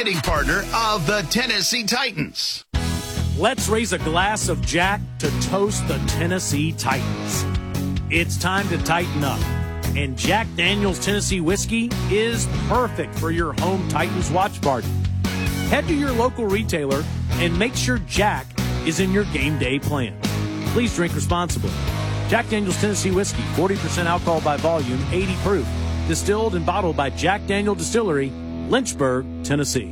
presenting partner of the Tennessee Titans. Let's raise a glass of Jack to toast the Tennessee Titans. It's time to tighten up. And Jack Daniel's Tennessee Whiskey is perfect for your home Titans watch party. Head to your local retailer and make sure Jack is in your game day plan. Please drink responsibly. Jack Daniel's Tennessee Whiskey, 40% alcohol by volume, 80 proof. Distilled and bottled by Jack Daniel Distillery, Lynchburg, Tennessee.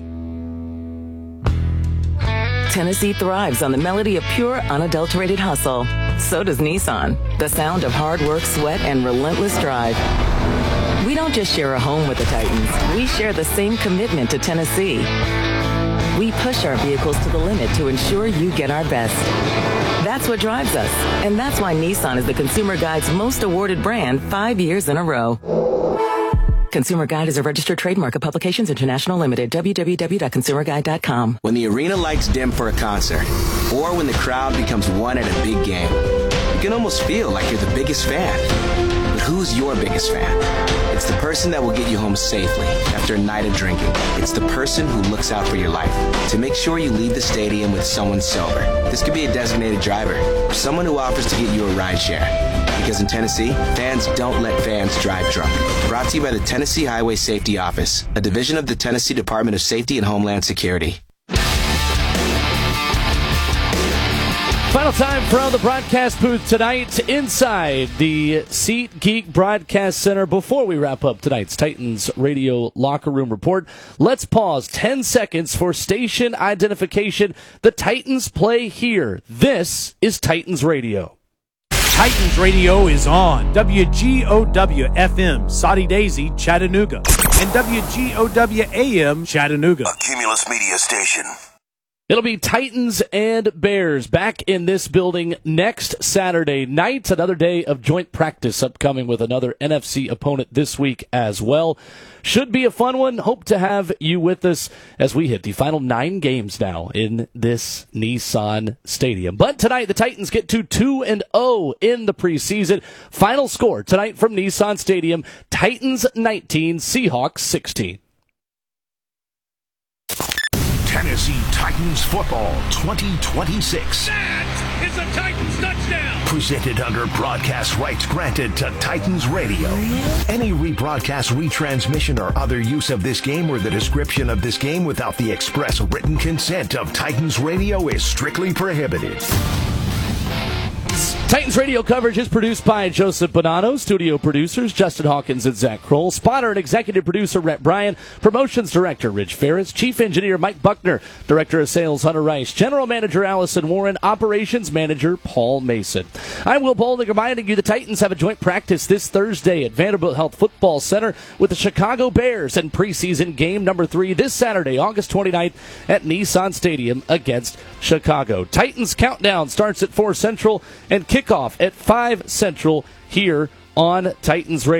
Tennessee thrives on the melody of pure, unadulterated hustle. So does Nissan. The sound of hard work, sweat, and relentless drive. We don't just share a home with the Titans. We share the same commitment to Tennessee. We push our vehicles to the limit to ensure you get our best. That's what drives us. And that's why Nissan is the Consumer Guide's most awarded brand 5 years in a row. Consumer Guide is a registered trademark of Publications International Limited. www.consumerguide.com. When the arena lights dim for a concert, or when the crowd becomes one at a big game, you can almost feel like you're the biggest fan. But who's your biggest fan? It's the person that will get you home safely after a night of drinking. It's the person who looks out for your life to make sure you leave the stadium with someone sober. This could be a designated driver or someone who offers to get you a ride share. Because in Tennessee, fans don't let fans drive drunk. Brought to you by the Tennessee Highway Safety Office, a division of the Tennessee Department of Safety and Homeland Security. Final time from the broadcast booth tonight inside the SeatGeek Broadcast Center. Before we wrap up tonight's Titans Radio Locker Room Report, let's pause 10 seconds for station identification. The Titans play here. This is Titans Radio. Titans Radio is on WGOW-FM, Saudi Daisy, Chattanooga, and WGOW-AM, Chattanooga. A Cumulus Media station. It'll be Titans and Bears back in this building next Saturday night. Another day of joint practice upcoming with another NFC opponent this week as well. Should be a fun one. Hope to have you with us as we hit the final 9 games now in this Nissan Stadium. But tonight, the Titans get to 2-0 in the preseason. Final score tonight from Nissan Stadium, Titans 19, Seahawks 16. Tennessee Titans football 2026. That is a Titans touchdown. Presented under broadcast rights granted to Titans Radio. Any rebroadcast, retransmission, or other use of this game or the description of this game without the express written consent of Titans Radio is strictly prohibited. Titans Radio coverage is produced by Joseph Bonanno, studio producers Justin Hawkins and Zach Kroll, spotter and executive producer Rhett Bryan, promotions director Rich Ferris, chief engineer Mike Buckner, director of sales Hunter Rice, general manager Allison Warren, operations manager Paul Mason. I'm Will Bowling, reminding you the Titans have a joint practice this Thursday at Vanderbilt Health Football Center with the Chicago Bears in preseason game number 3 this Saturday, August 29th at Nissan Stadium against Chicago. Titans countdown starts at 4 Central and kickoff at 5 Central here on Titans Radio.